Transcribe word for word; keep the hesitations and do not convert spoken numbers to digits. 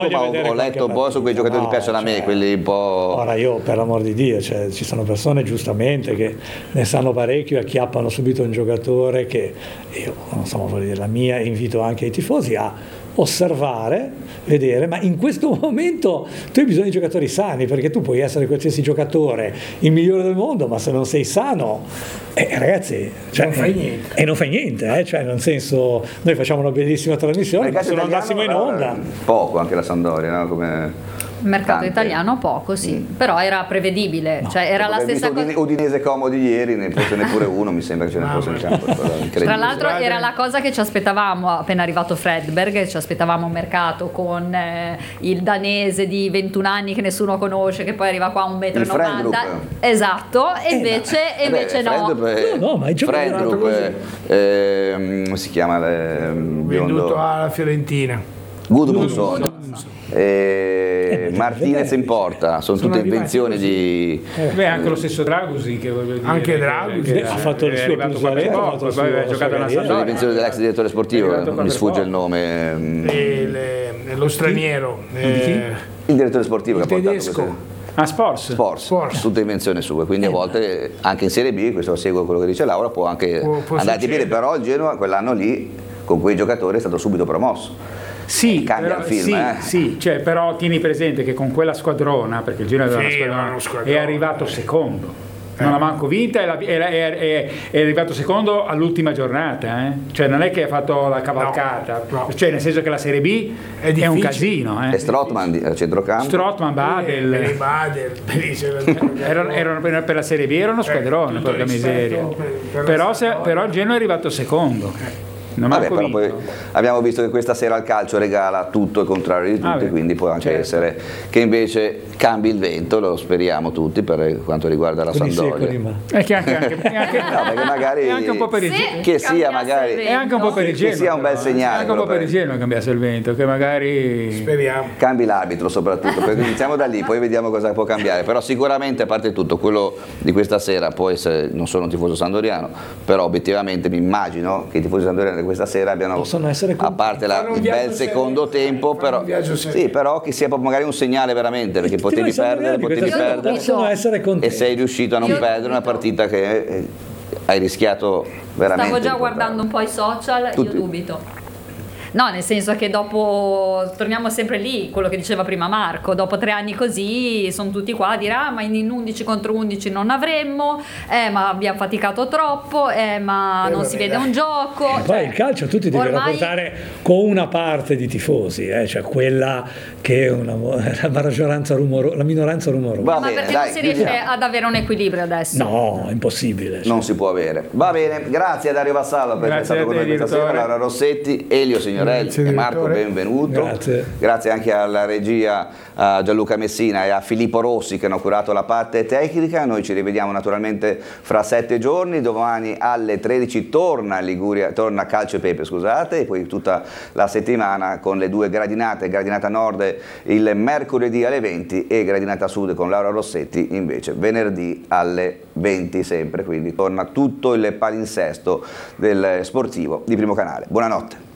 Ma ho, ho letto un po' su quei giocatori no, che piacciono a me, cioè, quelli un po'... Ora io, per l'amor di Dio, cioè, ci sono persone giustamente che ne sanno parecchio e acchiappano subito un giocatore che io, non so, voglio dire, la mia, invito anche i tifosi a osservare, vedere, ma in questo momento tu hai bisogno di giocatori sani, perché tu puoi essere qualsiasi giocatore, il migliore del mondo, ma se non sei sano, eh, ragazzi, cioè, non fai niente. E non fai niente, eh, cioè, nel senso, noi facciamo una bellissima trasmissione, ma se non andassimo in onda... Poco anche la Sampdoria, no? Come... Il mercato Tante. italiano poco, sì, Mm. però era prevedibile, No. cioè era la stessa cosa. cosa. Udinese comodi ieri, ne fosse neppure uno, mi sembra che ce ne fosse in campo. Tra l'altro era la cosa che ci aspettavamo appena arrivato Fredberg, ci aspettavamo un mercato con eh, il danese di ventuno anni che nessuno conosce, che poi arriva qua a un metro e novanta. Esatto, e invece, e invece Eh, no. È, No, no, ma è Fredrup, è, eh, come si chiama? Eh, Venduto alla Fiorentina. Gudmundsson. Eh, Martinez in porta, sono, Sono tutte arrivati invenzioni così. di... Beh, anche lo stesso Dragusin, che voglio dire, Anche che- Dragusin, che ha fatto il è suo arrivato qua per plusvalenza, ha poco, fatto il poi aveva suo- giocato la alla sua Sono le Sampdoria. invenzioni dell'ex direttore sportivo, È arrivato qua mi per sfugge poco. il nome. mm, E le- lo straniero. Di chi? eh, Il direttore sportivo Il che ha portato tedesco. queste... Ah, Sports. Sports, Sports. tutte invenzioni sue, quindi a volte anche in Serie B, questo seguo quello che dice Laura, può anche Può- può andare di piedi, succedere. però il Genoa quell'anno lì con quei giocatori è stato subito promosso. Sì, Cambia però, il film, sì, eh. sì, cioè, però tieni presente che con quella squadrona, perché il Genoa aveva Sì, una squadrona, era uno squadrone. è arrivato secondo. Non l'ha manco vinta, è, la- è- è- è- è arrivato secondo all'ultima giornata, eh? Cioè non è che ha fatto la cavalcata, No, no. cioè nel senso che la Serie B È è, un difficile. casino. E Eh? Strootman di- a centrocampo. Strootman, eh, Badel, Bader, bellissimo. erano, erano per, per la Serie B era uno squadrone, tutto porca rispetto miseria. per- per la Però, se- Sampdoria. però il Genoa è arrivato secondo. Non ha Vabbè, manco però poi vinto. abbiamo visto che questa sera il calcio regala tutto il contrario di tutti, Ah, beh, quindi può anche certo. essere che invece cambi il vento, lo speriamo tutti per quanto riguarda la Con i Sampdoria. secoli, ma... È che anche, anche, è anche- No, perché magari è anche un po' per il Sì. Genoa. che sia cambiasse magari il È anche un po' per il Che Genoa. sia un bel però, eh. segnale, È anche un po' quello per il per- Genoa cambiasse il vento, che magari... Speriamo. cambi l'arbitro soprattutto, perché iniziamo da lì, poi vediamo cosa può cambiare, però sicuramente a parte tutto quello di questa sera può essere, non sono un tifoso sandoriano, però obiettivamente mi immagino che i tifosi sandoriani di questa sera abbiano, Possono essere a parte la- Fanno un il viaggio bel serio, secondo tempo, fanno però, un viaggio serio. sì, però che sia proprio magari un segnale veramente, perché Tutti potevi noi siamo perdere, arrivati, potevi questa sera perdere possono essere contenti. e sei riuscito a non Io- perdere una partita che eh, hai rischiato veramente. Stavo già di guardando un po' i social, Tutti. io dubito. No, nel senso che dopo, torniamo sempre lì, quello che diceva prima Marco, dopo tre anni così sono tutti qua a dire ah ma in undici contro undici non avremmo, eh ma abbiamo faticato troppo, eh ma Eh, non vabbè, si vede dai. un gioco. E poi Cioè, il calcio tutti devi ormai- rapportare con una parte di tifosi, eh, cioè quella che è una, la maggioranza rumorosa, la minoranza rumorosa. Va Ma bene, perché dai, non si riesce chiudiamo. ad avere un equilibrio adesso? No, è impossibile. Non si può avere. Va bene, grazie a Dario Vassallo per essere Grazie stato a con te, noi questa direttore. sera, Laura Rossetti, Elio Signorelli Grazie, e Marco, direttore. benvenuto. Grazie. Grazie anche alla regia, a Gianluca Messina e a Filippo Rossi che hanno curato la parte tecnica. Noi ci rivediamo naturalmente fra sette giorni, domani alle tredici torna Liguria, torna Calcio e Pepe, scusate, e poi tutta la settimana con le due gradinate, gradinata nord il mercoledì alle venti e gradinata sud con Laura Rossetti invece venerdì alle venti sempre, quindi torna tutto il palinsesto del sportivo di Primo Canale. Buonanotte.